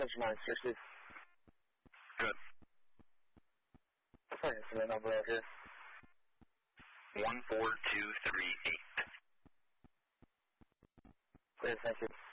Central 9, seriously. Good. Sorry, incident number out here. 14238. Great, thank you.